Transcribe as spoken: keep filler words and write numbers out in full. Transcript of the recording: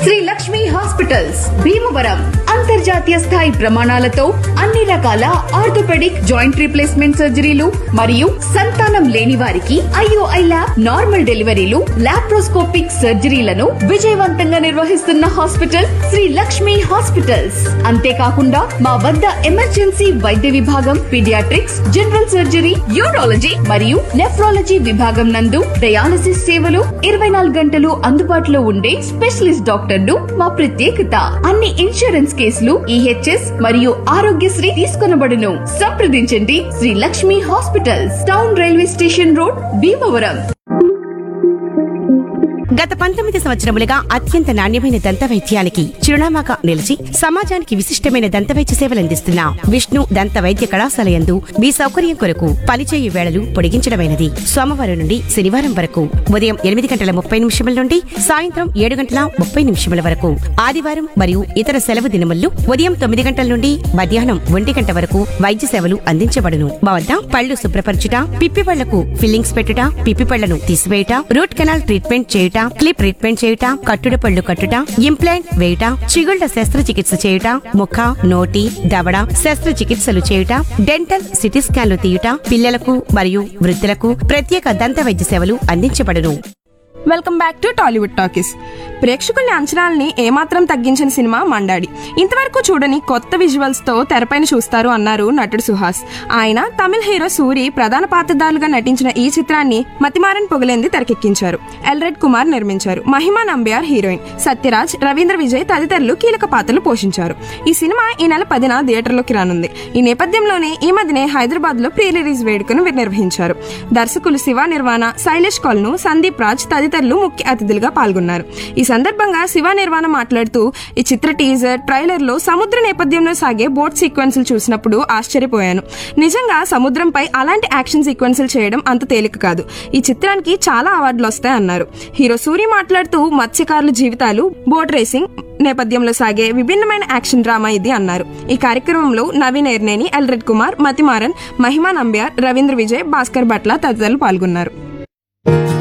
Shri Lakshmi hospitals Bhimavaram అంతర్జాతీయ స్థాయి ప్రమాణాలతో అన్ని రకాల ఆర్థోపెడిక్ జాయింట్ రీప్లేస్మెంట్ సర్జరీలు మరియు సంతానం లేని వారికి ఐఓఐ ల్యాబ్ నార్మల్ డెలివరీలు లాప్రోస్కోపిక్ సర్జరీలను విజయవంతంగా నిర్వహిస్తున్న హాస్పిటల్ శ్రీ లక్ష్మి హాస్పిటల్స్. అంతేకాకుండా మా వద్ద ఎమర్జెన్సీ వైద్య విభాగం, పీడియాట్రిక్స్, జనరల్ సర్జరీ, యూరాలజీ మరియు నెఫ్రాలజీ విభాగం నందు డయాలసిస్ సేవలు ఇరవై నాలుగు గంటలు అందుబాటులో ఉండే స్పెషలిస్ట్ డాక్టర్లు మా ప్రత్యేకత. అన్ని ఇన్సూరెన్స్ కేసులు ఈహెచ్ఎస్ మరియు ఆరోగ్యశ్రీ తీసుకొనబడును. సంప్రదించండి Shri Lakshmi hospitals, town railway station road, Bhimavaram. గత పంతొమ్మిది సంవత్సరములుగా అత్యంత నాణ్యమైన దంత వైద్యానికి చిరునామాగా నిలిచి సమాజానికి విశిష్టమైన దంత వైద్య సేవలందిస్తున్న విష్ణు దంత వైద్య కళాశాల యందు మీ సౌకర్యం కొరకు పనిచేయు వేళలు పొడిగించడమైనది. సోమవారం నుండి శనివారం వరకు ఉదయం ఎనిమిది గంటల ముప్పై నిమిషముల నుండి సాయంత్రం ఏడు గంటల ముప్పై నిమిషముల వరకు, ఆదివారం మరియు ఇతర సెలవు దినముల్లో ఉదయం తొమ్మిది గంటల నుండి మధ్యాహ్నం ఒంటి గంట వరకు వైద్య సేవలు అందించబడును. మా వద్ద పళ్లు శుభ్రపరచుట, పిప్పి పళ్లకు ఫిల్లింగ్స్ పెట్టుట, పిప్పి పళ్లను తీసివేయుట, రూట్ కెనాల్ ట్రీట్మెంట్ చేయుట, క్లిప్ ట్రీట్మెంట్ చేయుట, కట్టుడ పళ్ళు కట్టుట, ఇంప్లాంట్ వేయుట, చిగుళ్ల శస్త్రచికిత్స చేయుట, ముఖ, నోటి, దవడ శస్త్రచికిత్సలు చేయుట, డెంటల్ సిటీ స్కాన్లు తీయుట, పిల్లలకు మరియు వృద్ధులకు ప్రత్యేక దంత వైద్య సేవలు అందించబడును. Welcome back to Tollywood talkies. ప్రేక్షకుల్ని అంచనాల్ని ఏమాత్రం తగ్గించిన సినిమా మండాడి. ఇంతవరకు చూడని కొత్త విజువల్స్ తో తెరపైన చూస్తారు అన్నారు నటుడు సుహాస్. ఆయన తమిళ హీరో సూరి ప్రధాన పాత్రధారులుగా నటించిన ఈ చిత్రాన్ని మతిమారన్ పొగలేంది తెరకెక్కించారు. ఎల్రెడ్ కుమార్ నిర్మించారు. మహిమా నంబియార్ హీరోయిన్, సత్యరాజ్, రవీంద్ర విజయ్ తదితరులు కీలక పాత్రలు పోషించారు. ఈ సినిమా ఈ నెల పదిన థియేటర్లోకి రానుంది. ఈ నేపథ్యంలోనే ఈ మధ్యనే హైదరాబాద్ లో ప్రీ రిలీజ్ వేడుకను నిర్వహించారు. దర్శకులు శివ నిర్వాణ, శైలేష్ కొల్ను, సందీప్ రాజ్ తదితరులు ముఖ్య అతిథులుగా పాల్గొన్నారు. ఈ సందర్భంగా శివ నిర్వాణ మాట్లాడుతూ, ఈ చిత్ర టీజర్, ట్రైలర్ లో సముద్ర నేపథ్యంలో సాగే బోట్ సీక్వెన్సులు చూసినప్పుడు ఆశ్చర్యపోయాను. నిజంగా సముద్రంపై అలాంటి యాక్షన్ సీక్వెన్సులు చేయడం అంత తేలిక కాదు. ఈ చిత్రానికి చాలా అవార్డులు వస్తాయన్నారు. హీరో సూరి మాట్లాడుతూ, మత్స్యకారుల జీవితాలు, బోట్ రేసింగ్ నేపథ్యంలో సాగే విభిన్నమైన యాక్షన్ డ్రామా ఇది అన్నారు. ఈ కార్యక్రమంలో నవీన్ ఎర్నేని, ఎల్రెడ్ కుమార్, మతిమారన్, మహిమా నంబియార్, రవీంద్ర విజయ్, భాస్కర్ భట్ల తదితరులు పాల్గొన్నారు.